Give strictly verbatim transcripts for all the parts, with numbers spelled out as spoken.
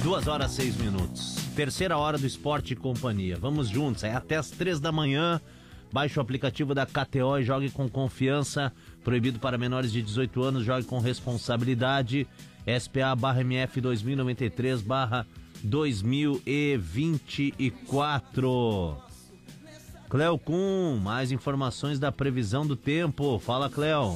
Duas horas, seis minutos. Terceira hora do Esporte e Companhia. Vamos juntos, é até as três da manhã. Baixe o aplicativo da K T O e jogue com confiança. Proibido para menores de dezoito anos, jogue com responsabilidade. S P A barra M F dois mil e noventa e três barra dois mil e vinte e quatro. Cleo Kuhn, mais informações da previsão do tempo. Fala, Cleo.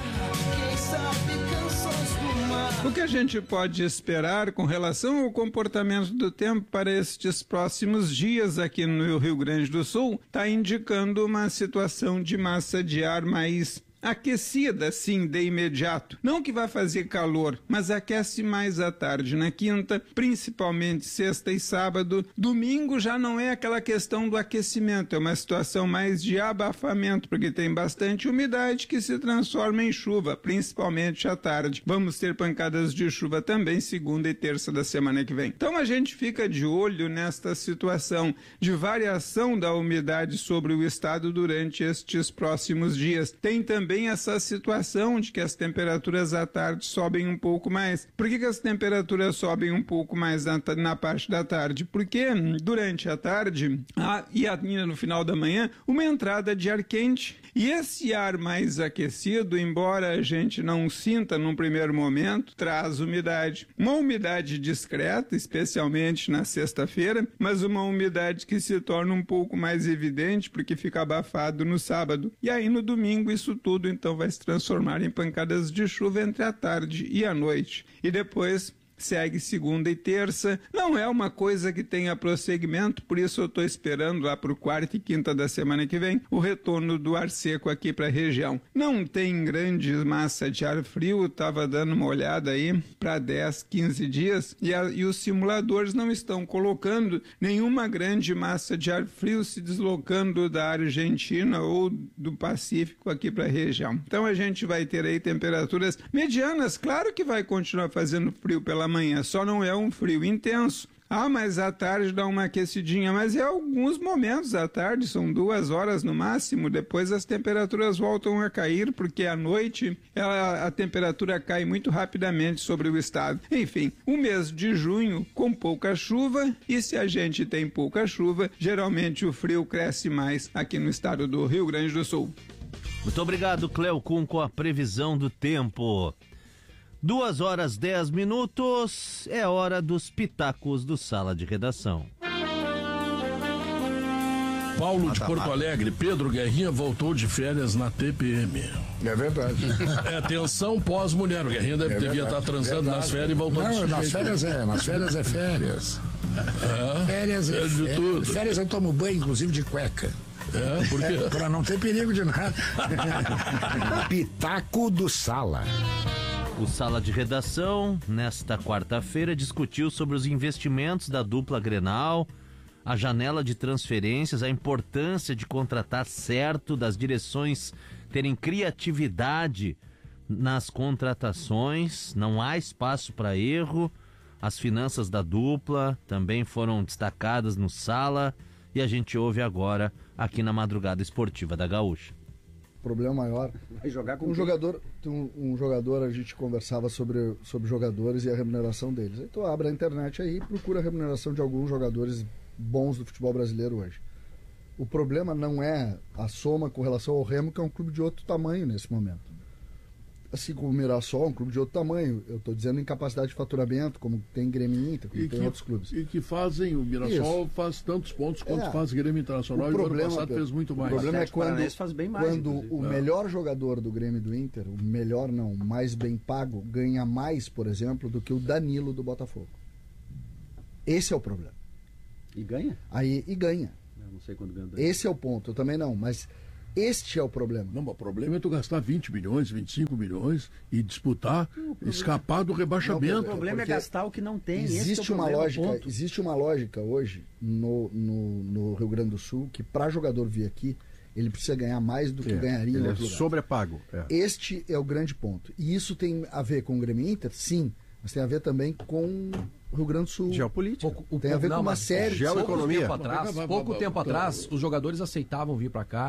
O que a gente pode esperar com relação ao comportamento do tempo para estes próximos dias aqui no Rio Grande do Sul está indicando uma situação de massa de ar mais aquecida, sim, de imediato. Não que vai fazer calor, mas aquece mais à tarde na quinta, principalmente sexta e sábado. Domingo já não é aquela questão do aquecimento, é uma situação mais de abafamento, porque tem bastante umidade que se transforma em chuva, principalmente à tarde. Vamos ter pancadas de chuva também segunda e terça da semana que vem. Então a gente fica de olho nesta situação de variação da umidade sobre o estado durante estes próximos dias. Tem também Também essa situação de que as temperaturas à tarde sobem um pouco mais. Por que que as temperaturas sobem um pouco mais na, na parte da tarde? Porque durante a tarde há, e ainda no final da manhã, uma entrada de ar quente. E esse ar mais aquecido, embora a gente não sinta num primeiro momento, traz umidade. Uma umidade discreta, especialmente na sexta-feira, mas uma umidade que se torna um pouco mais evidente porque fica abafado no sábado. E aí no domingo isso tudo então vai se transformar em pancadas de chuva entre a tarde e a noite. E depois segue segunda e terça. Não é uma coisa que tenha prosseguimento, por isso eu estou esperando lá para o quarta e quinta da semana que vem o retorno do ar seco aqui para a região. Não tem grande massa de ar frio, estava dando uma olhada aí para dez, quinze dias e, a, e os simuladores não estão colocando nenhuma grande massa de ar frio se deslocando da Argentina ou do Pacífico aqui para a região. Então a gente vai ter aí temperaturas medianas, claro que vai continuar fazendo frio pela manhã, só não é um frio intenso. Ah, mas à tarde dá uma aquecidinha, mas é alguns momentos à tarde, são duas horas no máximo, depois as temperaturas voltam a cair, porque à noite ela, a temperatura cai muito rapidamente sobre o estado. Enfim, o mês de junho com pouca chuva, e se a gente tem pouca chuva, geralmente o frio cresce mais aqui no estado do Rio Grande do Sul. Muito obrigado, Cleo Kuhn, com a previsão do tempo. Duas horas, dez minutos, é hora dos pitacos do Sala de Redação. Paulo de Porto Alegre, Pedro Guerrinha voltou de férias na T P M. É verdade. É tensão pós-mulher. O Guerrinha deve, é devia estar transando verdade. nas férias e voltou Não, de nas férias é, nas férias é férias. É, férias é, é de é, tudo. Férias eu tomo banho, inclusive de cueca. É, por quê? É, pra não ter perigo de nada. Pitaco do Sala. O Sala de Redação, nesta quarta-feira, discutiu sobre os investimentos da dupla Grenal, a janela de transferências, a importância de contratar certo, das direções terem criatividade nas contratações, não há espaço para erro, as finanças da dupla também foram destacadas no Sala e a gente ouve agora aqui na Madrugada Esportiva da Gaúcha. Problema maior. Vai jogar com um jogador, um, um jogador, a gente conversava sobre, sobre jogadores e a remuneração deles. Então abre a internet aí e procura a remuneração de alguns jogadores bons do futebol brasileiro hoje. O problema não é a soma com relação ao Remo, que é um clube de outro tamanho nesse momento. Assim como o Mirassol, um clube de outro tamanho. Eu estou dizendo em capacidade de faturamento, como tem Grêmio Inter, como e tem que, outros clubes. E que fazem, o Mirassol Isso. faz tantos pontos quanto é. faz Grêmio Internacional, o problema, e o ano passado fez muito mais. O problema é quando, faz bem mais, quando o é. melhor jogador do Grêmio e do Inter, o melhor não, o mais bem pago, ganha mais, por exemplo, do que o Danilo do Botafogo. Esse é o problema. E ganha? Aí, e ganha. Eu não sei quando ganha. Esse é o ponto, eu também não, mas... Este é o problema. Não, mas o problema é tu gastar vinte milhões, vinte e cinco milhões e disputar, escapar do rebaixamento. Não, o problema é gastar o que não tem. Existe, é uma, problema, lógica, existe uma lógica hoje no, no, no Rio Grande do Sul que para jogador vir aqui, ele precisa ganhar mais do que é, ganharia em outro lugar. Sobrepago. É. Este é o grande ponto. E isso tem a ver com o Grêmio Inter? Sim. Mas tem a ver também com o Rio Grande do Sul. Geopolítica. O, tem a ver não, com uma série de geoeconomia. Pouco tempo atrás, pouco tempo atrás os jogadores aceitavam vir para cá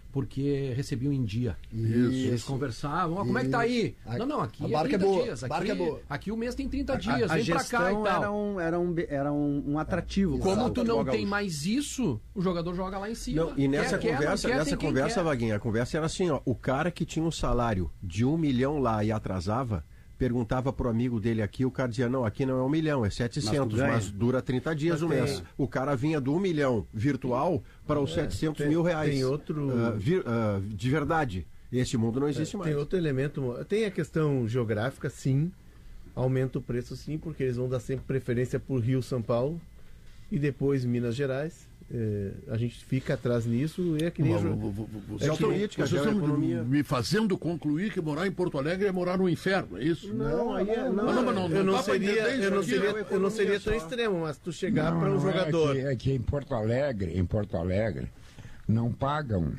porque recebiam em dia. Isso. Eles conversavam, ah, como é que tá aí? A- não, não, aqui a é barca é trinta boa, dias. a Aqui, barca é boa. aqui o mês tem trinta dias, A, a vem pra cá e gestão tal. era um, era um, era um, um atrativo. Como para o tu não futebol tem gaúcho. mais isso, o jogador joga lá em cima. Não, e nessa Quer, quer, conversa, não quer, nessa tem quem conversa, quer. Vaguinha, a conversa era assim, ó, o cara que tinha um salário de um milhão lá e atrasava, perguntava pro amigo dele aqui, o cara dizia, não, aqui não é um milhão, é setecentos, mas, mas dura trinta dias o mês. O cara vinha do um milhão virtual para os é, setecentos tem, mil reais. Tem outro... Uh, vir, uh, de verdade. Esse mundo não existe é, mais. Tem outro elemento, tem a questão geográfica, sim, aumenta o preço sim, porque eles vão dar sempre preferência por Rio, São Paulo e depois Minas Gerais. É, a gente fica atrás nisso e é que nem... Mas, jo- Você é é que- política, vocês estão economia. me fazendo concluir que morar em Porto Alegre é morar no inferno, é isso? Não, aí é, não, não, não, mas não- eu não não dá pra seria, entender isso eu não aqui, seria, é uma eu não seria economia tão só. extremo, mas tu chegar Não, para um não, jogador... É que, é que em Porto Alegre, em Porto Alegre, não pagam.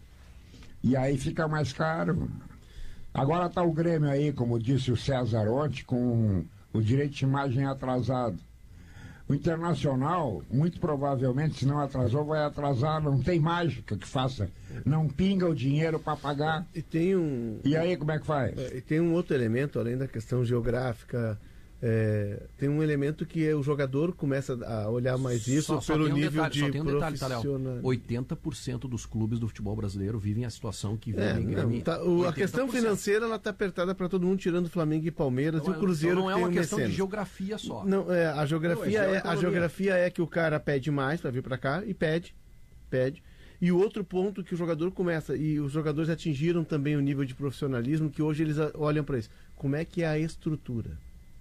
E aí fica mais caro. Agora está o Grêmio aí, como disse o César ontem, com o direito de imagem atrasado. O Internacional, muito provavelmente, se não atrasou, vai atrasar. Não tem mágica que faça. Não pinga o dinheiro para pagar. E tem um... E aí, como é que faz? É, e tem um outro elemento, além da questão geográfica, é, tem um elemento que é o jogador começa a olhar mais isso Só- só pelo tem um nível detalhe, de só tem um detalhe, tá, Léo? profissional. oitenta por cento dos clubes do futebol brasileiro vivem a situação que É, vivem não, Grêmio. tá, o- a oitenta por cento. questão financeira ela está apertada para todo mundo, tirando Flamengo e Palmeiras Então, e o Cruzeiro então não é que tem uma o questão de mecenas. geografia só. Não, é, a geografia Não, é é, a geoeconomia. geografia é que o cara pede mais para vir para cá e pede, pede. E o outro ponto que o jogador começa, e os jogadores atingiram também o nível de profissionalismo, que hoje eles a- olham para isso. Como é que é a estrutura?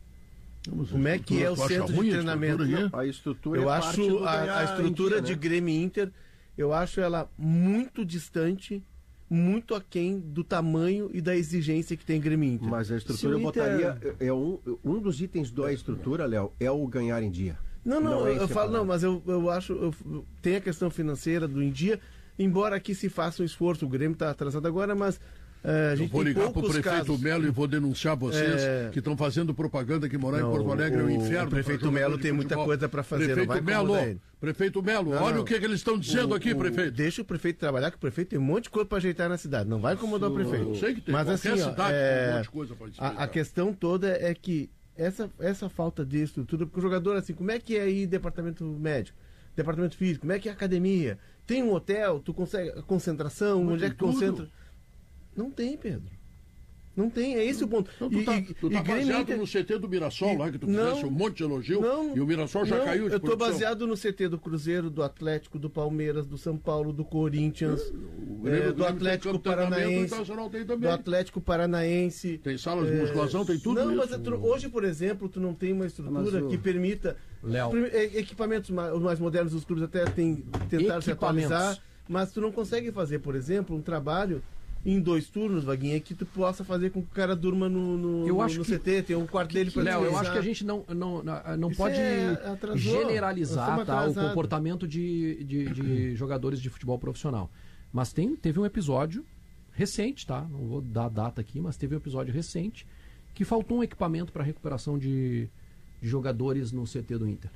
Como é que é o Tu acha centro ruim de a treinamento? estrutura aí? A estrutura Eu é parte acho do a, ganhar a estrutura em dia, de né? Grêmio e Inter, eu acho ela muito distante, muito aquém do tamanho e da exigência que tem Grêmio e Inter. Mas a Se estrutura o eu Inter- botaria. É um, um dos itens da estrutura, Léo, é o ganhar em dia. Não, não, Não é eu, eu falo, separado. não, mas eu, eu acho, eu, tem a questão financeira do em dia, embora aqui se faça um esforço, o Grêmio está atrasado agora, mas eh, a Eu gente vou tem ligar para o poucos prefeito casos. Melo e vou denunciar vocês É. que estão fazendo propaganda que morar Não, em Porto Alegre é um o- inferno. o prefeito pra jogador Melo de tem muita futebol. coisa para fazer, não Prefeito vai Melo, incomodar ele. prefeito Melo, Não, olha não. o que, que eles estão dizendo O- aqui, o- prefeito. Deixa o prefeito trabalhar, que o prefeito tem um monte de coisa para ajeitar na cidade. Não vai incomodar o prefeito. Eu sei que tem, Mas qualquer assim, ó, cidade é, tem um monte de coisa pra explicar. a, a questão toda é que essa, essa falta de estrutura, porque o jogador, assim, como é que é aí departamento médico, departamento físico, como é que é a academia? Tem um hotel, tu consegue a concentração, Mas onde é tem que concentra? tudo. Não tem, Pedro. Não tem, é esse o ponto. Então, tu E- tá, e- tu e tá Grêmio baseado Inter- no C T do Mirassol e- lá, que tu não, fizesse um monte de elogio não, e o Mirassol já não, caiu de eu tô produção. baseado no C T do Cruzeiro, do Atlético, do Palmeiras, do São Paulo, do Corinthians, O Grêmio- é, o Grêmio do tem Atlético campo de treinamento, o Paranaense, Internacional tem do também. Atlético Paranaense. Tem salas de musculação, tem tudo Não, isso. mas é tro- hoje, por exemplo, tu não tem uma estrutura Mas o- que permita Léo. Prime- e- equipamentos mais, os mais modernos dos clubes até têm tentado se Equipamentos. atualizar, mas tu não consegue fazer, por exemplo, um trabalho em dois turnos, Vaguinha, que tu possa fazer com que o cara durma no, no, Eu no- acho no que- C T, tem um quarto dele para Léo, eu acho que a gente não, não, não não Isso pode é- atrasou. Nós generalizar estamos tá, o atrasados. comportamento de, de, de jogadores de futebol profissional. Mas tem, teve um episódio recente, tá? Não vou dar a data aqui, mas teve um episódio recente que faltou um equipamento para recuperação de, de jogadores no C T do Inter.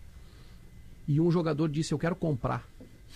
E um jogador disse, eu quero comprar.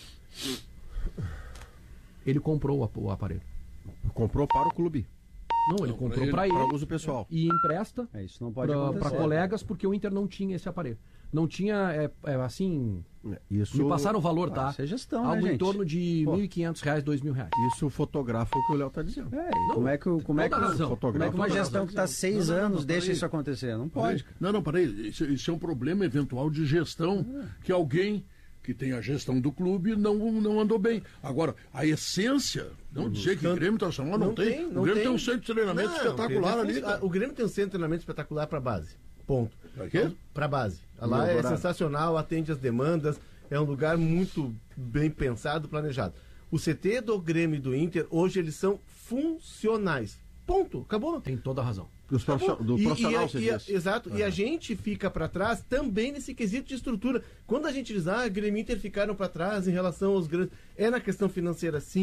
Ele comprou o ap- o aparelho. Comprou para o clube, Não, ele Não, comprou pra para ele, para uso pessoal. e empresta É, isso não pode para acontecer. colegas porque o Inter não tinha esse aparelho. Não tinha, é, é, assim, Isso, me passaram o valor, Ah, tá? isso é gestão, né, Algo em gente? torno de Pô. mil e quinhentos reais, dois mil reais. isso fotografa o que o Léo está dizendo. É, e como é que, o- como é que, toda razão. como é que uma Toda gestão que está seis Não, não, não, anos deixa peraí. isso acontecer? Não pode. Não, não, peraí. Isso, isso é um problema eventual de gestão que alguém que tem a gestão do clube não, não andou bem. Agora, a essência, não dizer que o Grêmio Internacional não, tem. O Grêmio tem um centro de treinamento Não, espetacular o ali. Grêmio tem- cara. O Grêmio tem um centro de treinamento espetacular para base. Ponto. Pra quê? Para base. Lá é Eldorado. sensacional, atende as demandas, é um lugar muito bem pensado, planejado. O C T do Grêmio e do Inter, hoje eles são funcionais. Ponto. Acabou. Tem toda a razão. Dos profissional, do E- profissional, e, você e, diz. Exato, e a gente fica para trás também nesse quesito de estrutura. Quando a gente diz, ah, Grêmio e Inter ficaram para trás em relação aos grandes. É na questão financeira, sim,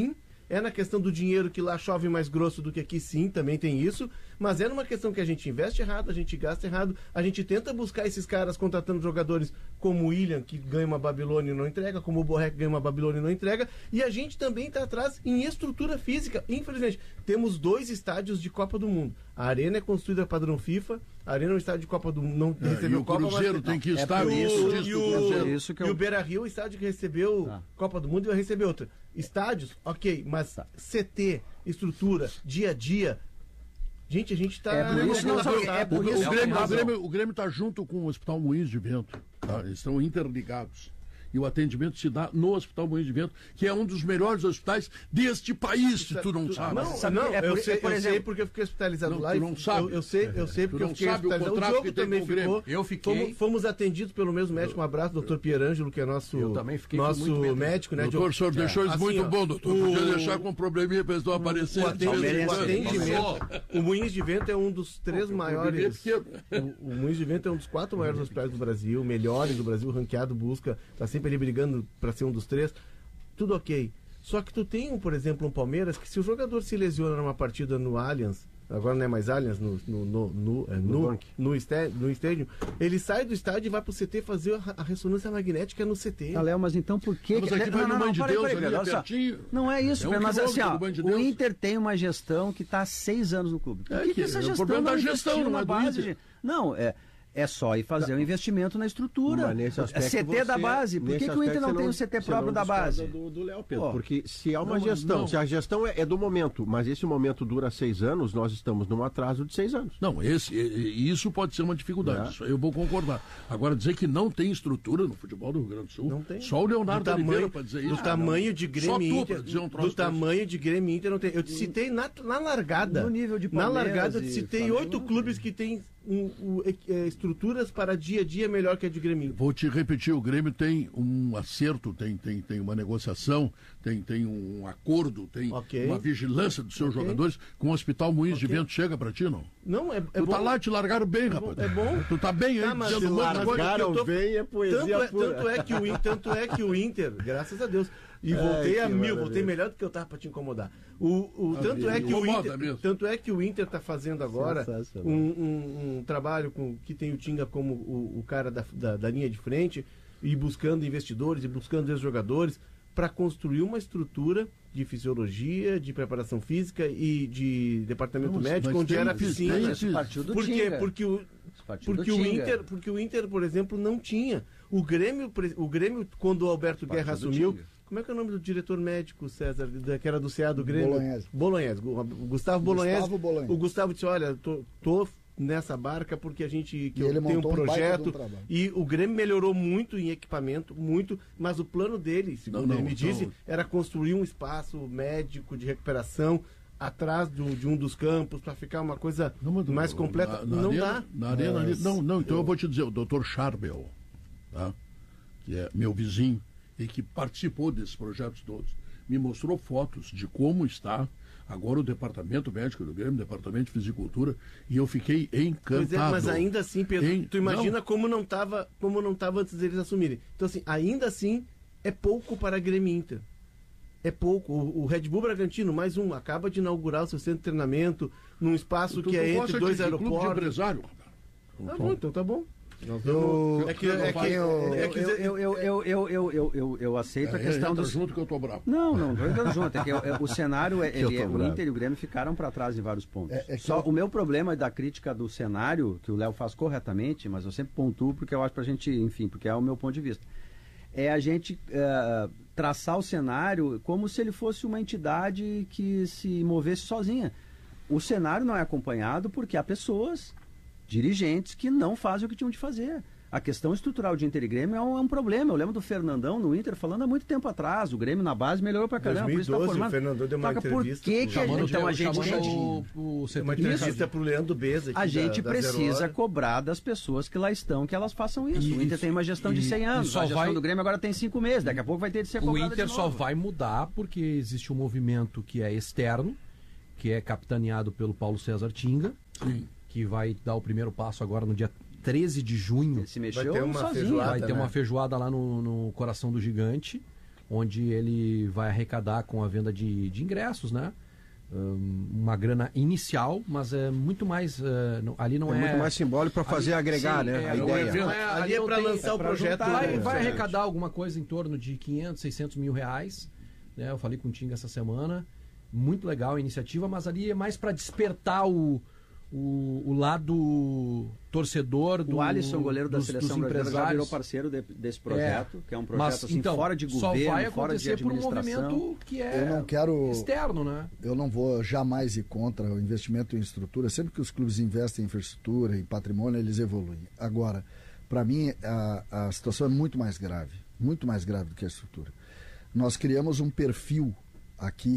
É na questão do dinheiro, que lá chove mais grosso do que aqui, sim, também tem isso. Mas é numa questão que a gente investe errado, a gente gasta errado, a gente tenta buscar esses caras contratando jogadores como o William, que ganha uma Babilônia e não entrega, como o Borré, que ganha uma Babilônia e não entrega. E a gente também está atrás em estrutura física. Infelizmente, temos dois estádios de Copa do Mundo. A Arena é construída padrão FIFA, a Arena é um estádio de Copa do Mundo, não É, recebeu e o Copa, Cruzeiro mas... tem que É estar por no isso, disco e do o, Cruzeiro. Isso que eu- e o Beira-Rio, o estádio que recebeu Tá. Copa do Mundo, vai receber outra. Estádios, ok, mas C T, estrutura, dia a dia... Gente, a gente está... É por isso- não, sabe, é por O, isso o, que Grêmio, tem o, razão. Grêmio, o Grêmio está junto com o Hospital Moinhos de Vento. Tá? Eles estão interligados. E o atendimento se dá no Hospital Moinhos de Vento, que é um dos melhores hospitais deste país, se tu não sabe. Não, Sabe, não, é por- eu, sei, é por eu exemplo- sei porque eu fiquei hospitalizado Não, lá. tu e não eu- sabe. Eu, sei, eu sei É, porque tu eu não fiquei sabe o hospitalizado. O contrato jogo que tem também com o Grêmio. ficou. Eu fiquei- Fomos, fomos atendidos pelo mesmo médico. Um abraço, doutor Pierangelo, que é nosso, Eu também fiquei nosso muito bem atendido. médico, né? Doutor, o de- senhor deixou isso assim, muito ó, bom, doutor. o- Podia deixar com um probleminha para eles não aparecerem. O atendimento, o Palmeirense. atendimento. O Moinhos de Vento é um dos três Pô, maiores. o problema é O, o Moinhos de Vento é um dos quatro maiores hospitais do Brasil, melhores do Brasil, ranqueado, busca, tá sempre ali brigando para ser um dos três. Tudo ok. Só que tu tem, por exemplo, um Palmeiras que se o jogador se lesiona numa partida no Allianz, agora não é mais Allianz, no, no, no, no, é, no, Bank. no, esté- no estádio, ele sai do estádio e vai pro C T fazer a, a ressonância magnética no C T. Ah, Léo, mas então por que... Mas aqui vai no Mãe de peraí, Deus, peraí, ali é olha só. pertinho. Não é isso, É um mas assim, ó, quilômetro do Mãe de o Deus. Inter tem uma gestão que está há seis anos no clube. Por É que, que que essa é o gestão problema não da gestão, investiu não na é do base, Inter. gente? Não, é... É só ir fazer o investimento na estrutura. Mas nesse aspecto C T da você- base. Por que, nesse que o Inter aspecto não você tem o C T você próprio não da discorda base? Do, do Léo, Pedro, Pô. porque se há uma Não, mas gestão, não. se a gestão é, é do momento, mas esse momento dura seis anos, nós estamos num atraso de seis anos. Não, esse, e- e isso pode ser uma dificuldade, É. isso aí eu vou concordar. Agora, dizer que não tem estrutura no futebol do Rio Grande do Sul, Não tem. só o Leonardo do tamanho, Oliveira para dizer isso. do tamanho de Só Grêmio e tu Inter, pra dizer um troço do tamanho de Grêmio e Inter não tem. Eu te citei na, na largada. No nível de Na Palmeiras largada eu te e citei Flamengo, oito não clubes que têm um, um, é, estruturas para dia a dia melhor que a de Grêmio. Vou te repetir, o Grêmio tem um acerto, tem, tem, tem uma negociação, tem, tem um acordo, tem Ok. uma vigilância dos seus Ok. jogadores. Com o Hospital Moinhos de Ok. Vento chega para ti, não? Não, é, é tu bom. tá lá, te largaram bem, bom, rapaz. é bom. Tu tá bem aí, Tá, mas dizendo se um monte de coisa. largaram que eu tô- bem, é poesia Tanto é, pura. tanto, é que o, In- tanto é que o Inter, graças a Deus, e voltei que a mil, maravilha. voltei melhor do que eu tava para te incomodar. O, o, tanto, é que o Incomoda Inter, mesmo. tanto é que o Inter está fazendo agora Sensacional. um, um- um trabalho com, que tem o Tinga como o, o cara da, da, da linha de frente, e buscando investidores e buscando ex-jogadores para construir uma estrutura de fisiologia, de preparação física e de departamento Não, mas- médico, mas onde tem- era tem- piscina. tem- Isso partiu do Por quê? Tinga. Porque o, Isso partiu do porque o, Tinga. Inter, porque o Inter, por exemplo, não tinha. O Grêmio, pre- o Grêmio quando o Alberto Guerra Partiu do assumiu, Tinga. como é que é o nome do diretor médico, César, da- que era do C A do Grêmio? Bolognese. Bolognese. Gu- O Gustavo Bolognese. Gustavo Bolognese. O Gustavo disse, olha, tô, tô nessa barca porque a gente que E eu ele tenho um montou um baita de um projeto trabalho. e o Grêmio melhorou muito em equipamento, muito, mas o plano dele, segundo Não, ele não, me disse, não. era construir um espaço médico de recuperação atrás do- de um dos campos para ficar uma coisa Não, mas mais na- completa. na não arena, dá. Na arena ali, Mas não, não, então eu vou te dizer, o doutor Charbel, tá? Que é meu vizinho e que participou desses projetos todos, me mostrou fotos de como está agora o departamento médico do Grêmio, o departamento de fisicultura, e eu fiquei encantado. Pois é, mas ainda assim, Pedro, Em- tu imagina não. como não estava como não tava antes deles assumirem. Então, assim, ainda assim, é pouco para a Grêmio e Inter. É pouco. O, o Red Bull Bragantino, mais um, acaba de inaugurar o seu centro de treinamento num espaço Tu- que tu é gosta entre de- dois de clube de aeroportos. empresário. Tá bom, então tá bom. Eu, É que, é que, eu- é que- Eu, eu, eu, eu, eu, eu, eu, eu, eu aceito a É, questão entra dos... junto que eu tô bravo. Não, não, tô entrando junto. É que eu- eu- o cenário, é, eu ele tô é- o bravo. Inter e o Grêmio ficaram para trás em vários pontos. É- é que Só eu- o meu problema da crítica do cenário, que o Léo faz corretamente, mas eu sempre pontuo porque eu acho pra gente, enfim, porque é o meu ponto de vista, é a gente eh, traçar o cenário como se ele fosse uma entidade que se movesse sozinha. O cenário não é acompanhado porque há pessoas, dirigentes, que não fazem o que tinham de fazer. A questão estrutural de Inter e Grêmio é um, é um problema. Eu lembro do Fernandão no Inter falando há muito tempo atrás. O Grêmio na base melhorou pra caramba. por isso tá dois mil e doze, formando. o Fernandão deu uma Toca, entrevista Por que, pro- que a gente, então a gente chamando tem- o, o Tem uma setor entrevista pro Leandro Beza aqui a gente da- da Zero precisa Hora. cobrar das pessoas que lá estão que elas façam isso. E- o Inter tem uma gestão de e- cem e anos. só A gestão vai- do Grêmio agora tem cinco meses. Daqui a pouco vai ter de ser O cobrada Inter de só novo. vai mudar porque existe um movimento que é externo, que é capitaneado pelo Paulo César Tinga, Sim. que vai dar o primeiro passo agora no dia treze de junho. Ele se mexeu ter uma sozinho. feijoada, Vai ter né? uma feijoada lá no, no Coração do Gigante, onde ele vai arrecadar com a venda de, de ingressos, né? Um, uma grana inicial, mas é muito mais uh, não, ali não é, é muito mais simbólico para fazer ali, agre,gar, sim, né? É, a não ideia. É, não é, ali é para lançar é o pra projeto. Juntar, vai, né? vai arrecadar alguma coisa em torno de quinhentos, seiscentos mil reais, né? Eu falei com o Tinga essa semana, muito legal a iniciativa, mas ali é mais para despertar o O, o lado torcedor do O Alisson, goleiro da dos, seleção dos brasileira, já virou empresários. parceiro de, desse projeto, é, que é um projeto mas, assim, então, fora de só governo, vai fora de acontecer por um administração. movimento que é eu não quero, externo, né? Eu não vou jamais ir contra o investimento em estrutura. Sempre que os clubes investem em infraestrutura, em patrimônio, eles evoluem. Agora, para mim, a, a situação é muito mais grave, muito mais grave do que a estrutura. Nós criamos um perfil aqui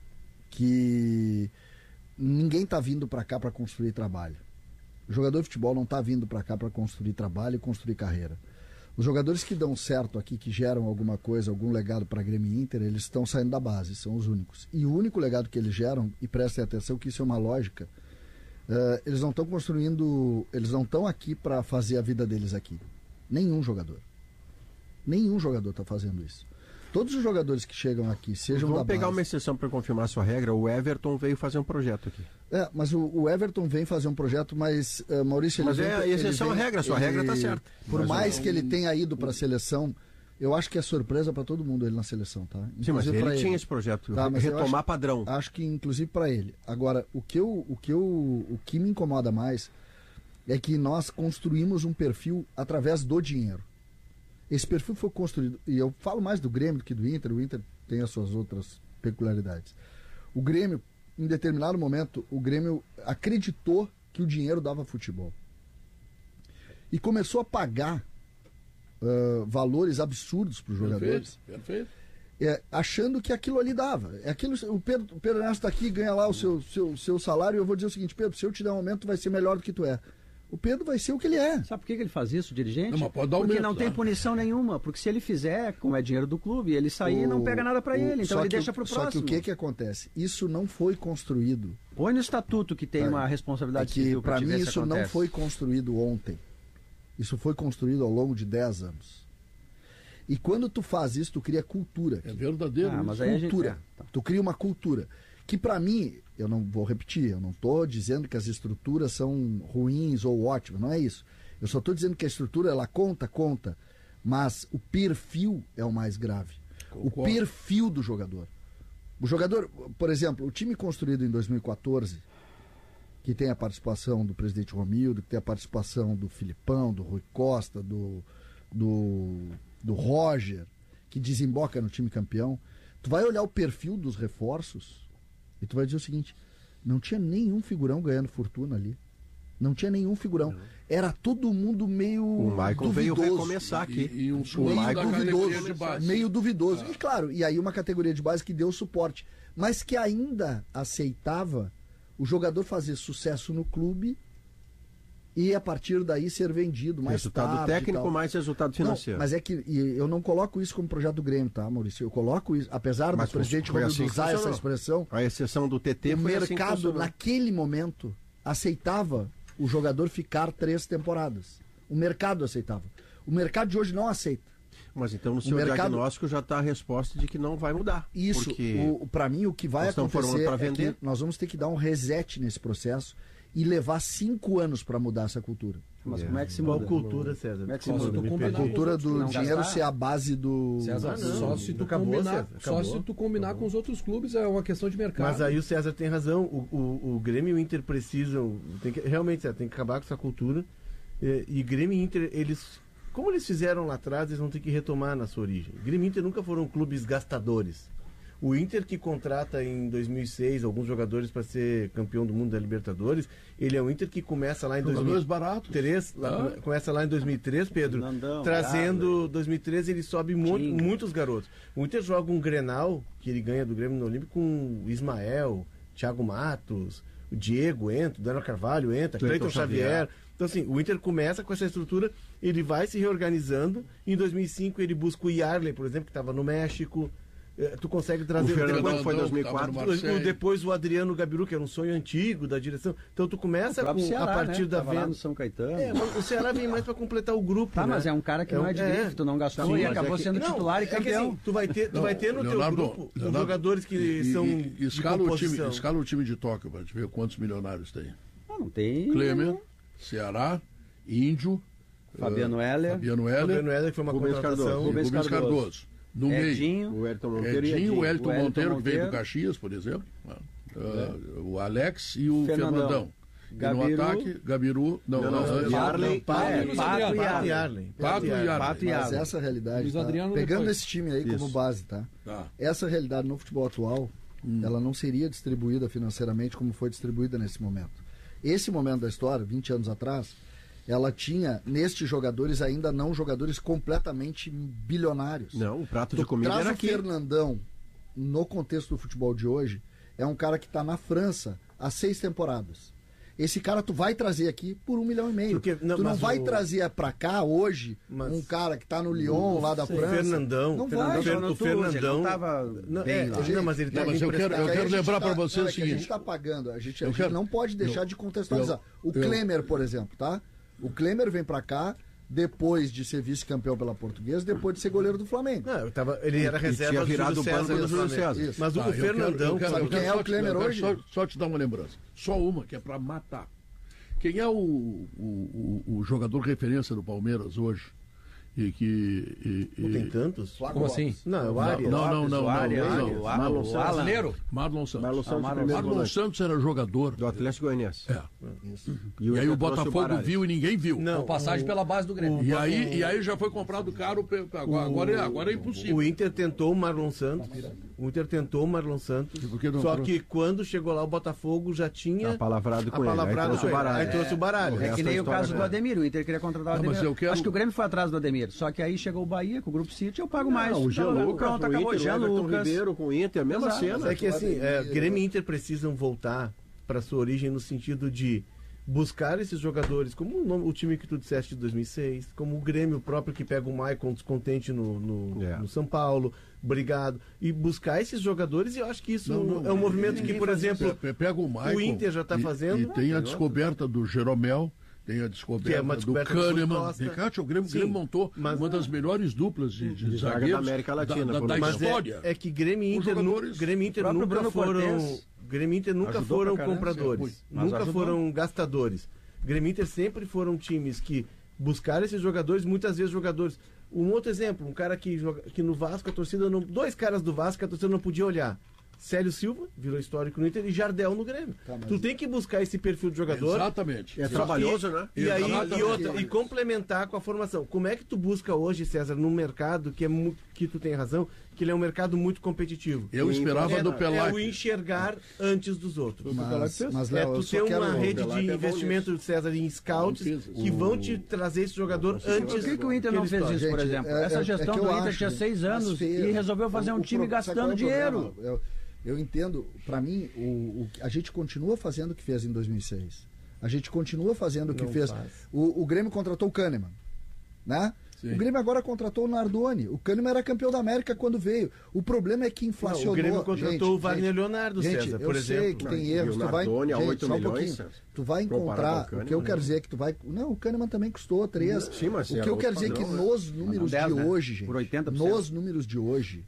que ninguém está vindo para cá para construir trabalho. O jogador de futebol não está vindo para cá para construir trabalho e construir carreira. Os jogadores que dão certo aqui, que geram alguma coisa, algum legado para Grêmio e Inter, eles estão saindo da base, são os únicos. E o único legado que eles geram, e prestem atenção que isso é uma lógica, uh, eles não estão construindo, eles não estão aqui para fazer a vida deles aqui. Nenhum jogador. Nenhum jogador está fazendo isso. Todos os jogadores que chegam aqui, sejam Vamos da base... pegar uma exceção para confirmar a sua regra. O Everton veio fazer um projeto aqui. É, mas o, o Everton vem fazer um projeto, mas, uh, Maurício... Mas ele é vem, exceção à regra, a sua regra está certa. Por Mas mais eu... que ele tenha ido para a seleção, eu acho que é surpresa para todo mundo ele na seleção, tá? Sim, mas ele, ele tinha esse projeto, tá, retomar acho, padrão. Acho que inclusive para ele. Agora, o que, eu, o, que eu, o que me incomoda mais é que nós construímos um perfil através do dinheiro. Esse perfil foi construído, e eu falo mais do Grêmio do que do Inter, o Inter tem as suas outras peculiaridades. O Grêmio, em determinado momento, o Grêmio acreditou que o dinheiro dava futebol. E começou a pagar uh, valores absurdos para os jogadores. Perfeito, perfeito. É, achando que aquilo ali dava. É aquilo, o Pedro, o Pedro Ernesto está aqui, ganha lá o seu, seu, seu salário, e eu vou dizer o seguinte: Pedro, se eu te der um aumento, vai ser melhor do que tu é. O Pedro vai ser o que ele é. Sabe por que ele faz isso, dirigente? Não, mas pode dar porque aumento, não tem tá? punição nenhuma. Porque se ele fizer, como é dinheiro do clube, ele sair O- não pega nada para o- ele. Então só ele que deixa o- para o Só próximo. que o que que acontece? Isso não foi construído. Põe no estatuto que tem É. uma É responsabilidade que, civil para te mim, ver se isso não acontece. foi construído ontem. Isso foi construído ao longo de dez anos. E quando tu faz isso, tu cria cultura. É aqui. verdadeiro. Ah, isso. mas aí a gente... Cultura. é, tá. Tu cria uma cultura. Que para mim, eu não vou repetir, eu não estou dizendo que as estruturas são ruins ou ótimas, não é isso. Eu só estou dizendo que a estrutura, ela conta, conta, mas o perfil é o mais grave. Concordo. O perfil do jogador. O jogador, por exemplo, o time construído em dois mil e quatorze, que tem a participação do presidente Romildo, que tem a participação do Filipão, do Rui Costa, do, do, do Roger, que desemboca no time campeão, tu vai olhar o perfil dos reforços e tu vai dizer o seguinte: não tinha nenhum figurão ganhando fortuna ali. Não tinha nenhum figurão. Era todo mundo meio O Michael veio duvidoso. recomeçar aqui. E, e um O suíço meio da Michael categoria duvidoso, de base. meio duvidoso. E claro, e aí uma categoria de base que deu suporte, mas que ainda aceitava o jogador fazer sucesso no clube e a partir daí ser vendido mais Resultado tarde e técnico tal. mais resultado financeiro. Não, mas é que e eu não coloco isso como projeto do Grêmio, tá, Maurício? Eu coloco isso, apesar Mas do presidente foi Romildo assim que usar essa funcionou. expressão, A exceção do T T o foi assim que mercado funcionou. naquele momento aceitava o jogador ficar três temporadas. O mercado aceitava. O mercado de hoje não aceita. Mas então no seu mercado- diagnóstico já está a resposta de que não vai mudar. Isso, Porque o, para mim, o que vai nós estamos acontecer formando pra é vender. que nós vamos ter que dar um reset nesse processo e levar cinco anos para mudar essa cultura. Mas como é que se Qual muda? cultura, César? Como é que se Qual? muda? Eu me Tu A combinar perdi. com cultura os outros do não dinheiro gastar? ser a base do... César, Ah, não, só se tu acabou, combinar, César, só acabou. se tu combinar com os outros clubes é uma questão de mercado. Mas aí o César tem razão. O, o, o Grêmio e o Inter precisam. Tem que, realmente, César, tem que acabar com essa cultura. E, e Grêmio e Inter, eles. Como eles fizeram lá atrás, eles vão ter que retomar na sua origem. Grêmio e Inter nunca foram clubes gastadores. O Inter, que contrata em dois mil e seis alguns jogadores para ser campeão do mundo da Libertadores, ele é o Inter que começa lá em Jogadores dois mil e baratos. três, lá- começa lá em dois mil e três, Pedro, Fernandão, trazendo dois mil e treze ele sobe mu- Tinga. muitos garotos. O Inter joga um Grenal, que ele ganha do Grêmio no Olímpico, com o Ismael, Thiago Matos, o Diego entra, o Daniel Carvalho entra, Cleiton Cleiton Xavier. Xavier. Então assim, o Inter começa com essa estrutura, ele vai se reorganizando. Em dois mil e cinco ele busca o Yarley, por exemplo, que estava no México. eh, tu consegue trazer... O Fernandão depois, foi em dois mil e quatro. o, depois o Adriano Gabiru, que era um sonho antigo da direção. Então tu começa com, Ceará, a partir né? da Tava lá venda... no São Caetano. É, mas o Ceará vem mais para completar o grupo, Tá, né? mas é um cara que É não um- é de é. grife, tu não gastou Sim, e mas acabou é que- sendo não, titular e é que campeão. assim, tu vai ter, tu vai ter no Leonardo, teu grupo os Leonardo, jogadores que e- são e- de escala, o time, composição. escala o time de Tóquio para te ver quantos milionários tem. Ah, não tem... Klemer, Ceará, Índio, Fabiano Heller, Fabiano Heller, Fabiano Heller, que foi uma Rubens contratação. Cardoso. e Rubens Rubens Cardoso. Cardoso. No meio, Edinho, O Ayrton Monteiro e Edinho, o Edinho. Elton O Elton Monteiro, que veio do Monteiro. Caxias, por exemplo. Ah, o Alex e o Fernandão. Fernandão. E Gabiru. no ataque, Gabiru, não, Não, não, não, antes- Yarley, É, Pato e Luiz Pato Adriano. e Pato e Yarley. Arlen. Pato e Yarley. Pato e Mas Yarley. essa realidade, Luiz tá? Adriano pegando depois. esse time aí como Isso. base, tá? Tá. Essa realidade no futebol atual, ela não seria distribuída financeiramente como foi distribuída nesse momento. Esse momento da história, vinte anos atrás, ela tinha, nestes jogadores, ainda não jogadores completamente bilionários. Não, o prato Tu de comida traz era o aqui. Fernandão, no contexto do futebol de hoje, é um cara que está na França há seis temporadas. Esse cara tu vai trazer aqui por um milhão e meio. Porque- não, tu não mas vai o- trazer pra cá hoje Mas- um cara que tá no Lyon, lá da O França. Fernandão, Não Fernandão, vai. Fer- o Fernandão Ele não tava não, bem é, lá. não, mas ele Não, tá mas eu quero- emprestado. eu É que quero a gente lembrar tá- pra você não, o é que a seguinte. gente tá pagando. A gente, a Eu gente quero- não pode deixar eu- de contextualizar. eu- o eu- Klemer, por exemplo, tá? O Klemer vem pra cá depois de ser vice-campeão pela Portuguesa, depois de ser goleiro do Flamengo. Não, eu tava, ele era E reserva tinha do virado Júlio o banco César. do Júlio Flamengo. César. Isso. Mas o Ah, eu quero- Fernandão, eu quero- sabe eu quem quero é o só te- Klemer eu quero hoje? Só, só te dar uma lembrança. Só uma, que é para matar. Quem é o, o, o, o jogador referência do Palmeiras hoje? E que. E, e... não tem tantos? Como assim? Não, é o Não, Arias. não, não, não, o Arias, não, o não. Alan, Marlon o Santos. Alan. Brasileiro? Marlon Santos. Marlon Santos, Marlon primeiro Marlon volante. Santos era jogador. Do Atlético Goianiense. É. E, E aí o trouxe Botafogo Baralhas. viu e ninguém viu. Não, Com passagem o- pela base do Grêmio. E aí, e aí já foi comprado caro. pe- Agora, agora, é, agora é impossível. O Inter tentou o Marlon Santos. O Inter tentou o Marlon Santos. E por que não Só trouxe? que quando chegou lá, o Botafogo já tinha Apalavrado com ele. Aí apalavrado trouxe com o ele. Baralhas. Aí trouxe o baralho. O É resto que é nem o história, caso do né? Ademir. O Inter queria contratar o Não, mas Ademir. eu quero- Acho que o Grêmio foi atrás do Ademir. Só que aí chegou o Bahia com o Grupo City, eu pago mais. Não, o Jean Então, Lucas, pronto, o acabou. Inter, Jean o Everton Lucas. Ribeiro com o Inter, a mesma Exato. cena. É que assim, é, Grêmio e Inter precisam voltar para sua origem no sentido de buscar esses jogadores, como o, nome- o time que tu disseste de dois mil e seis, como o Grêmio próprio que pega o Maicon descontente no, no, É. no São Paulo, obrigado, e buscar esses jogadores, e eu acho que isso Não, não, é um movimento que, ninguém por faz exemplo, Pe- Pega o Michael. o Inter já tá e- fazendo. E tem a descoberta do Jeromel. Tem a descoberta, Que é uma do descoberta do Kahneman. Costa. Tem, Cátia, o Grêmio, o Sim, Grêmio montou mas- uma das melhores duplas de, de, De zaga zagueiros da América Latina, da, da, por da exemplo. mas história. é, é que Grêmio e Os Inter, nu- jogadores- Grêmio e Inter próprio nunca Bruno foram. Cortez Grêmio e Inter nunca ajudou foram pra caramba, compradores. mas Nunca ajudou. foram gastadores. Grêmio e Inter sempre foram times que buscaram esses jogadores, muitas vezes jogadores. Um outro exemplo, um cara que, joga, que no Vasco a torcida não. Dois caras do Vasco que a torcida não podia olhar. Célio Silva, virou histórico no Inter, e Jardel no Grêmio. Tá, mas- Tu tem que buscar esse perfil de jogador. Exatamente. É trabalhoso, né? E aí, Exatamente. e outra, e complementar com a formação. Como é que tu busca hoje, César, num mercado que é muito, que tu tem razão, que ele é um mercado muito competitivo? Eu esperava é, do é Pelé. o enxergar antes dos outros. Mas, mas É Léo, eu tu só ter quero... uma rede Pelé de é bom investimento, César, em scouts Não fez. que vão te trazer esse jogador antes. Por que, que o Inter não ele fez estoure. isso, por Gente, exemplo? é- Essa é- gestão é que eu do Inter acho, tinha seis mas anos feio. e resolveu fazer um O time pro- sabe qual é gastando o dinheiro. problema? Eu, eu entendo, para mim, o, o- a gente continua fazendo o que fez em dois mil e seis. A gente continua fazendo o que Não fez. faz. O, o Grêmio contratou o Kahneman, né? Sim. O Grêmio agora contratou o Nardoni. O Kahneman era campeão da América quando veio. O problema é que Não, inflacionou. o Grêmio contratou Gente, o Wagner gente, Leonardo, gente, César, eu por sei exemplo. que Não, tem e erros. o Tu vai, Nardoni a gente, oito só um milhões, pouquinho. César. Tu vai Comparado encontrar. ao Kahneman, O que eu né? quero dizer é que tu vai. Não, o Kahneman também custou três. Sim, mas o que era eu quero outro dizer é que padrão, né? nos números dez, de né? hoje, gente. Por oitenta por cento. Nos números de hoje.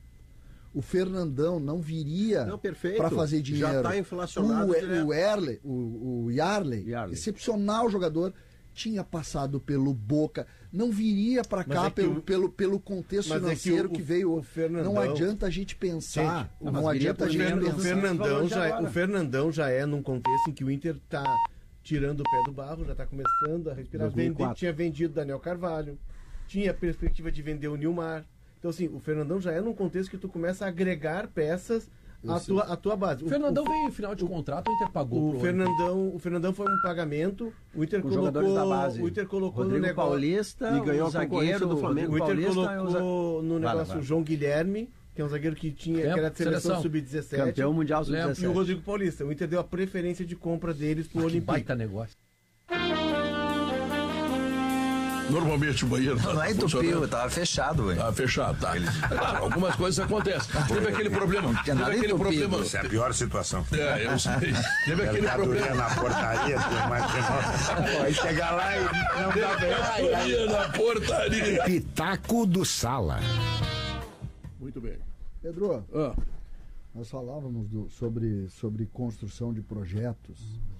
O Fernandão não viria Não, perfeito. para fazer Já dinheiro. tá inflacionado O, direto. o Erle, o, o Yarley, Yarley. excepcional jogador, tinha passado pelo Boca, não viria para Mas cá é que pelo, o- pelo, pelo contexto Mas é que financeiro o- que, veio. o Fernandão- Não adianta a gente pensar. Gente, não mas viria adianta a por gente menos O do pensar. Fernandão, valor de já, é- agora. o Fernandão já é num contexto em que o Inter tá tirando o pé do barro, já tá começando a respirar. dois mil e Vende- quatro. tinha vendido Daniel Carvalho, tinha a perspectiva de vender o Nilmar. Então, assim, o Fernandão já é num contexto que tu começa a agregar peças à tua, à tua base. O Fernandão o, veio em final de contrato, o Inter pagou o, pro Fernandão, o Fernandão foi um pagamento, o Inter Com colocou, jogadores da base. o Inter colocou Rodrigo no negócio, Paulista, E ganhou o a concorrência zagueiro do Flamengo. o Rodrigo Inter Paulista e o za- colocou no Vai, negócio vai. o João Guilherme, que é um zagueiro que tinha, Tempo, que era de seleção, seleção. sub dezessete. campeão mundial Lembro. E o sub dezessete. Rodrigo Paulista. O Inter deu a preferência de compra deles pro Que Olympique. baita negócio. Normalmente o banheiro Não, não é entupiu, tava fechado, velho. Tava fechado, tá. Claro, algumas coisas acontecem. Teve aquele problema. Não tinha teve nada aquele entupido. problema. Essa é a pior situação. É, eu sei. Teve aquele Mercadoria problema. na portaria, tem mais que nós. Vai chegar lá e não dá bem. Mercadoria na portaria. Pitaco do Sala. Muito bem. Pedro, Ah, nós falávamos do- sobre, sobre construção de projetos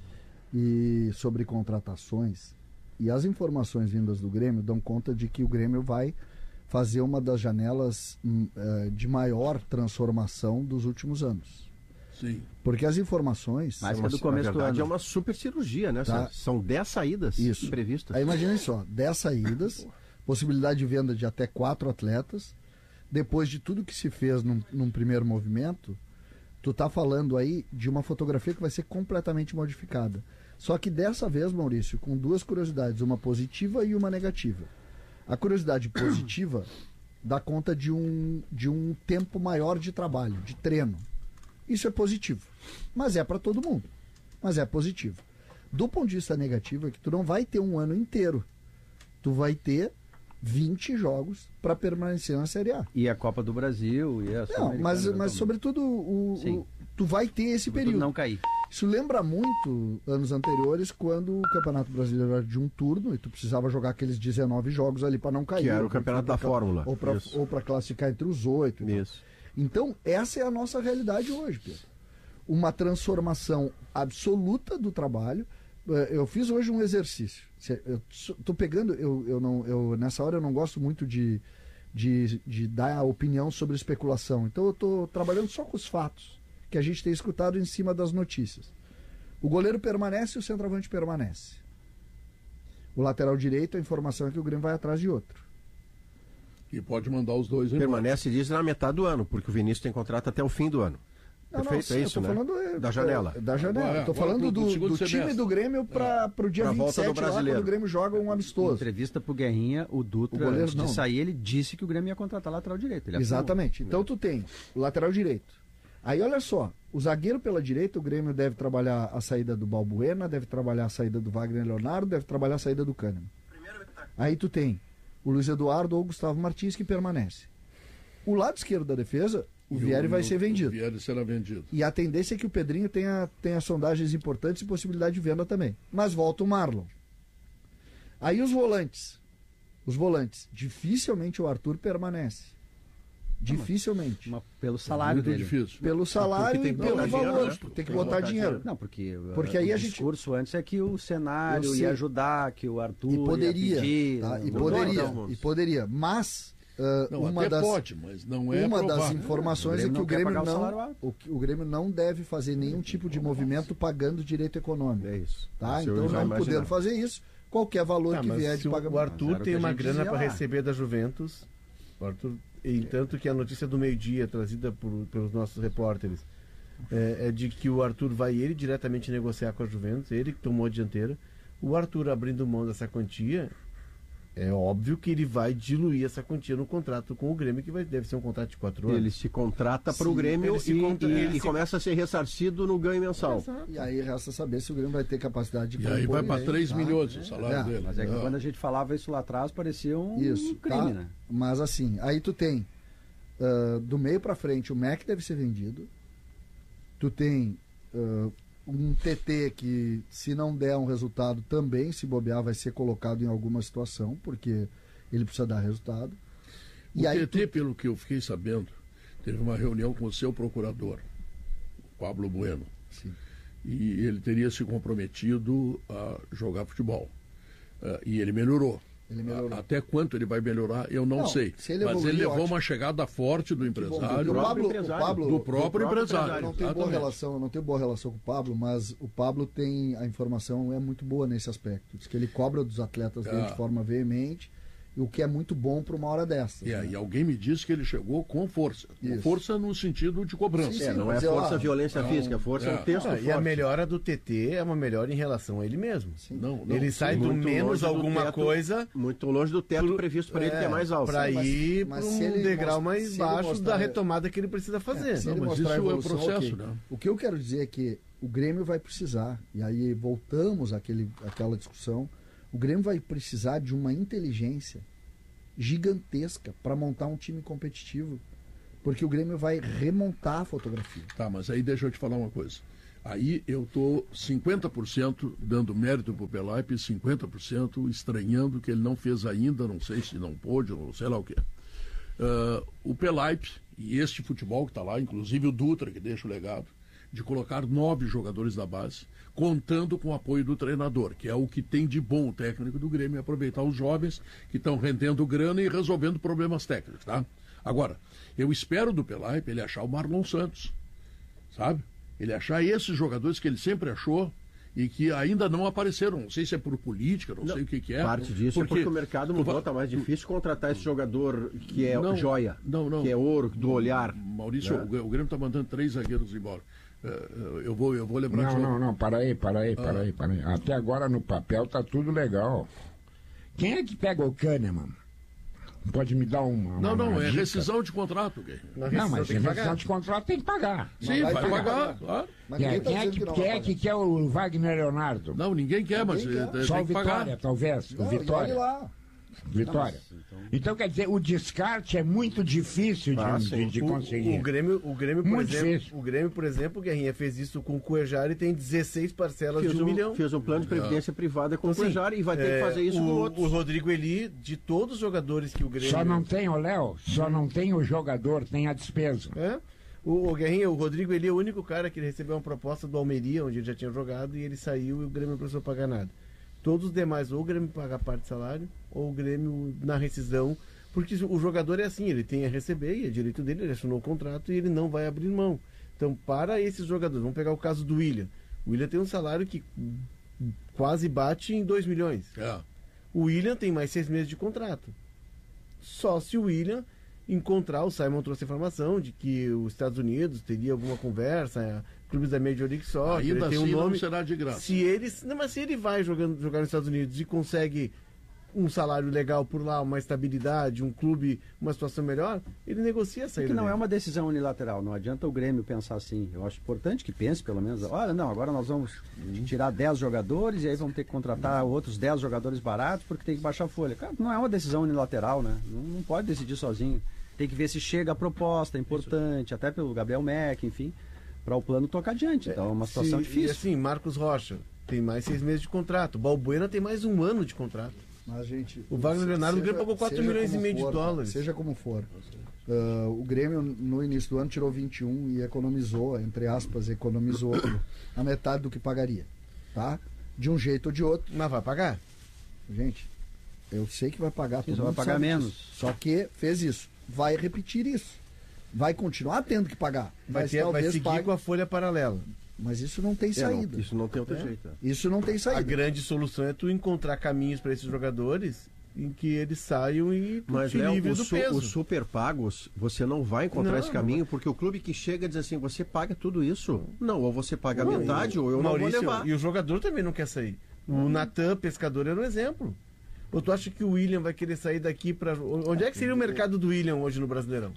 e sobre contratações. E as informações vindas do Grêmio dão conta de que o Grêmio vai fazer uma das janelas hum, eh, de maior transformação dos últimos anos. sim. Porque as informações... Mais que a do começo Na do verdade, ano. é uma super cirurgia, né? Tá. São dez saídas Isso. previstas. Aí imaginem só, dez saídas, possibilidade de venda de até quatro atletas. Depois de tudo que se fez num, num primeiro movimento, tu tá falando aí de uma fotografia que vai ser completamente modificada. Só que dessa vez, Maurício, com duas curiosidades, uma positiva e uma negativa. A curiosidade positiva dá conta de um, de um tempo maior de trabalho, de treino. Isso é positivo. Mas é para todo mundo. Mas é positivo. Do ponto de vista negativo é que tu não vai ter um ano inteiro. Tu vai ter vinte jogos para permanecer na Série A. E a Copa do Brasil e a Não, Sul-Americana mas, mas também. sobretudo o, Sim. o- tu vai ter esse Sobretudo período. não cair. Isso lembra muito anos anteriores, quando o Campeonato Brasileiro era de um turno e tu precisava jogar aqueles dezenove jogos ali para não cair. Que era o Ou pra- campeonato da pra- Fórmula. Ou para Isso. ou para classificar entre os oito. e tal. Isso. Então, essa é a nossa realidade hoje, Pedro. Uma transformação absoluta do trabalho. Eh, Eu fiz hoje um exercício. Se- Eu estou pegando, eu, eu não, eu, nessa hora eu não gosto muito de, de, de dar opinião sobre especulação. Então eu estou trabalhando só com os fatos que a gente tem escutado em cima das notícias. O goleiro permanece e o centroavante permanece. O lateral direito, a informação é que o Grêmio vai atrás de outro. E pode mandar os dois embora. Permanece, diz, na metade do ano, porque o Vinícius tem contrato até o fim do ano. Não, não, Perfeito, sim, é eu isso, tô né? falando, é, Da janela. é, da janela. Agora, Estou agora falando pro- pro do, segundo do time semestre. do Grêmio para o dia Pra vinte e volta do sete, lá, quando brasileiro. o Grêmio joga um Em amistoso. entrevista pro Guerrinha, o Dutra, O goleiro antes não. de sair, ele disse que o Grêmio ia contratar lateral direito. Ele assinou. Exatamente. Então tu tem o lateral direito. Aí olha só, o zagueiro pela direita, o Grêmio deve trabalhar a saída do Balbuena, deve trabalhar a saída do Wagner Leonardo, deve trabalhar a saída do Kahneman. Aí tu tem o Luiz Eduardo ou o Gustavo Martins que permanece. O lado esquerdo da defesa, o Vieri vai ser vendido. O Vieri será vendido. E a tendência é que o Pedrinho tenha, tenha sondagens importantes e possibilidade de venda também. Mas volta o Marlon. Aí os volantes. Os volantes. Dificilmente o Arthur permanece. Dificilmente. Uma- pelo salário Muito dele. difícil. Pelo salário tem e que pelo botar valor. dinheiro, né? Tu tem que Tem que botar botar dinheiro. Não, porque, Porque uh, aí a o gente- discurso antes é que o cenário Eu sei. ia ajudar, que o Arthur E poderia. ia pedir, Tá? E não- poderia. não. E poderia. Mas uh, Não, uma até das. pode, mas não é Uma das provável. informações O é Grêmio que o não quer Grêmio pagar o não, salário alto. o, que- o Grêmio não deve fazer nenhum tipo de movimento pagando direito econômico. É isso. Tá? Isso eu Então, já não imaginava. podendo fazer isso, qualquer valor Tá, que mas vier se de o- pagamento. o Mas era Arthur o tem que a uma gente grana dizia para lá. receber da Juventus. O Arthur, e tanto que a notícia do meio-dia, trazida por, pelos nossos repórteres, é, é de que o Arthur vai ele diretamente negociar com a Juventus, ele que tomou a dianteira. O Arthur abrindo mão dessa quantia, é óbvio que ele vai diluir essa quantia no contrato com o Grêmio, que vai, deve ser um contrato de quatro anos. Ele se contrata para o Sim, Grêmio ele se e, contra- e- ele e se- começa a ser ressarcido no ganho mensal. E aí resta saber se o Grêmio vai ter capacidade de E aí compor vai para ele, três tá? milhões o salário É, dele. Mas é que Ah. quando a gente falava isso lá atrás, parecia um Isso, crime, tá? né? Mas assim, aí tu tem ah, do meio pra frente o Mac deve ser vendido. Tu tem ah, um T T que, se não der um resultado, também, se bobear, vai ser colocado em alguma situação, porque ele precisa dar resultado. O E aí T T, pelo que eu fiquei sabendo, teve uma reunião com o seu procurador, o Pablo Bueno. Sim. E ele teria se comprometido a jogar futebol. Ah, e ele melhorou. Ele melhorou. A- Até quanto ele vai melhorar, eu não, Não, sei. se ele Mas evoluir, ele levou ótimo. uma chegada forte do Bom, empresário. o Pablo, empresário. o Pablo, Do próprio empresário. Eu não tenho boa exatamente. relação, eu não tenho boa relação com o Pablo, mas o Pablo tem a informação é muito boa nesse aspecto. Diz que ele cobra dos atletas dele Ah. de forma veemente, e o que é muito bom para uma hora dessas. E né? aí alguém me disse que ele chegou com força. Com Isso. força no sentido de cobrança. Sim, É, sim, não é mas eu- força ah, violência não, física, força é é. um texto Ah, forte. e a melhora do T T é uma melhora em relação a ele mesmo. Não, não, ele sim, sai do Muito menos longe do alguma teto- coisa Muito longe do teto pro- previsto para ele, que é mais alto. para Mas- ir mas para se um ele degrau mostra- mais se ele baixo mostrar- da retomada que ele precisa fazer. Se Não, ele mas mostrar isso é a evolução, processo, ok. né? O que eu quero dizer é que o Grêmio vai precisar, e aí voltamos àquele, àquela discussão, O Grêmio vai precisar de uma inteligência gigantesca para montar um time competitivo, porque o Grêmio vai remontar a fotografia. Tá, mas aí deixa eu te falar uma coisa. Aí eu estou cinquenta por cento dando mérito para o Pelaipe e cinquenta por cento estranhando que ele não fez ainda, não sei se não pôde, ou sei lá o quê. Uh, o Pelaipe e este futebol que está lá, inclusive o Dutra, que deixa o legado, de colocar nove jogadores da base, contando com o apoio do treinador, que é o que tem de bom o técnico do Grêmio, aproveitar os jovens que estão rendendo grana e resolvendo problemas técnicos, tá? Agora, eu espero do Pelaipe ele achar o Marlon Santos, sabe? Ele achar esses jogadores que ele sempre achou e que ainda não apareceram. Não sei se é por política, não, não sei o que, que é. Parte disso porque, é porque o mercado mudou, está mais difícil contratar esse jogador que é não, joia, não, não. que é ouro, do olhar. Maurício, né? o, o Grêmio está mandando três zagueiros embora. Uh, eu, vou, eu vou lembrar... Não, que não, não, para aí, para aí, para ah. aí, para aí. Até agora no papel tá tudo legal. Quem é que pega o Kahneman? Pode me dar uma. uma não, não, uma é dica? rescisão de contrato. Não, não mas rescisão de contrato tem que pagar. Sim, vai, vai pagar, pagar, claro. Mas quem, tá quem é que, que quer que quer o Wagner Leonardo? Não, ninguém quer, ninguém mas quer. Só o Vitória, pagar. talvez. Não, o Vitória. Lá. Vitória. Não, então... então, quer dizer, o descarte é muito difícil de, ah, de, de conseguir. O, o, Grêmio, o, Grêmio, por muito exemplo, difícil. o Grêmio, por exemplo, o Guerrinha fez isso com o Cuejari e tem dezesseis parcelas fez de um, um milhão. Fez um plano de previdência é. privada com então, o Cuejari e vai ter é, que fazer isso o, com outros. O Rodrigo Eli, de todos os jogadores que o Grêmio... Só não tem, o Léo, só não tem o jogador, tem a despesa. É? O, o Guerrinha, o Rodrigo Eli é o único cara que recebeu uma proposta do Almeria, onde ele já tinha jogado, e ele saiu e o Grêmio não precisou pagar nada. Todos os demais, ou o Grêmio paga parte de salário, ou o Grêmio na rescisão, porque o jogador é assim, ele tem a receber, e é direito dele, ele assinou o contrato e ele não vai abrir mão. Então, para esses jogadores, vamos pegar o caso do William. O William tem um salário que quase bate em dois milhões. É. O William tem mais seis meses de contrato. Só se o William encontrar, o Simon trouxe a informação de que os Estados Unidos teria alguma conversa, clubes da Major League Soccer, ainda tem assim um nome, não será de graça. Se ele, não, mas se ele vai jogando, jogar nos Estados Unidos e consegue um salário legal por lá, uma estabilidade, um clube, uma situação melhor, ele negocia a saída. Que não dele. é uma decisão unilateral, não adianta o Grêmio pensar assim. Eu acho importante que pense, pelo menos, olha, não, agora nós vamos tirar dez jogadores e aí vamos ter que contratar outros dez jogadores baratos porque tem que baixar a folha. Cara, não é uma decisão unilateral, né? Não, não pode decidir sozinho. Tem que ver se chega a proposta, é importante, até pelo Gabriel Meck, enfim, para o plano tocar adiante. Então é uma situação Se, difícil. E assim, Marcos Rocha tem mais seis meses de contrato. Balbuena tem mais um ano de contrato. Mas, gente, o Wagner Leonardo, o Grêmio pagou quatro milhões e meio for, de dólares. Seja como for. Uh, o Grêmio, no início do ano, tirou vinte e um e economizou, entre aspas, economizou a metade do que pagaria. Tá? De um jeito ou de outro. Mas vai pagar? Gente, eu sei que vai pagar. Isso, vai pagar menos. Disso. Só que fez isso. Vai repetir isso. Vai continuar tendo que pagar. Vai, mas ter, vai seguir pague... com a folha paralela. Mas isso não tem saída. É, não, isso não tem outro é. jeito. Isso não tem saída. A grande solução é tu encontrar caminhos para esses jogadores em que eles saiam e mas se Léo, livrem do su, peso. Os super pagos, você não vai encontrar não, esse caminho, não. porque o clube que chega diz assim, você paga tudo isso. Não, ou você paga não, a metade, e, ou eu Maurício, não vou levar. E o jogador também não quer sair. O Natan, pescador, era um exemplo. Ou tu acha que o William vai querer sair daqui para... Onde é que seria o mercado do William hoje no Brasileirão?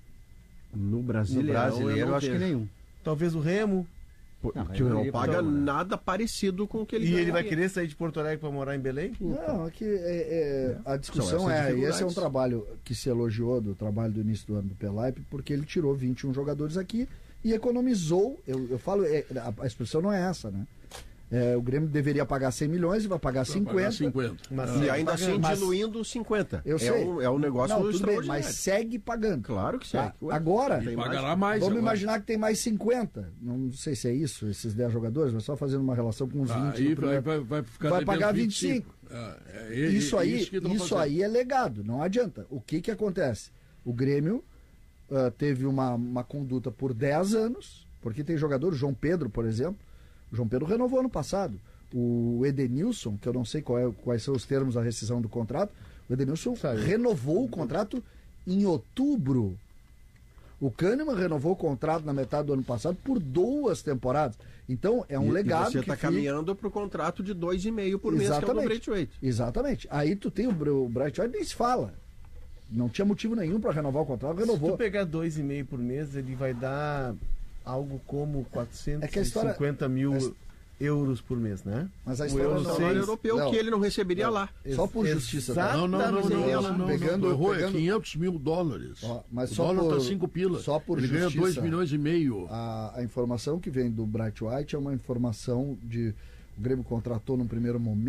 No Brasileirão, no brasileiro eu, eu acho vejo. que nenhum. Talvez o Remo. Não, que não paga nada parecido com o que ele E ganha. ele vai querer sair de Porto Alegre para morar em Belém? Não, aqui é, é, a discussão é, e esse é um trabalho que se elogiou do trabalho do início do ano do Pelaipe, porque ele tirou vinte e um jogadores aqui e economizou, eu, eu falo, é, a, a expressão não é essa, né? É, o Grêmio deveria pagar cem milhões e vai pagar cinquenta. cinquenta. Mas, e ainda assim mas, diluindo cinquenta. Eu sei. É um, é um negócio não, tudo extraordinário. bem, mas segue pagando. Claro que segue. Tá? Agora, tem pagará mais vamos agora. imaginar que tem mais cinquenta. Não sei se é isso, esses dez jogadores, mas só fazendo uma relação com uns ah, vinte. Aí vai, vai, vai, ficar vai pagar vinte e cinco. Ah, é, é, isso aí, isso, isso aí é legado, não adianta. O que que acontece? O Grêmio uh, teve uma, uma conduta por dez anos, porque tem jogador, o João Pedro, por exemplo, o João Pedro renovou ano passado. O Edenilson, que eu não sei qual é, quais são os termos da rescisão do contrato, o Edenilson Sabe. renovou o contrato em outubro. O Kahneman renovou o contrato na metade do ano passado por duas temporadas. Então, é um e, legado e você que está fica... caminhando para o contrato de dois e meio por mês, que é o do Braithwaite. Exatamente. Aí tu tem o, o Braithwaite, nem se fala. Não tinha motivo nenhum para renovar o contrato, renovou. Se tu pegar dois e meio por mês, ele vai dar algo como quatrocentos e cinquenta é que a história, mil... A, euros por mês, né? Mas a O história euro não- salário europeu Léo, que ele não receberia Léo, lá. Só por justiça, tá? Não, não, não, não, Exatamente. não, não, não, Pegando- não, errou, é pegando- quinhentos mil dólares. Ó, mas o só dólar por- está cinco pila. só por Ele ganha justiça. dois milhões e meio. A, a informação que vem do Bright White é uma informação de... O Grêmio contratou num primeiro momento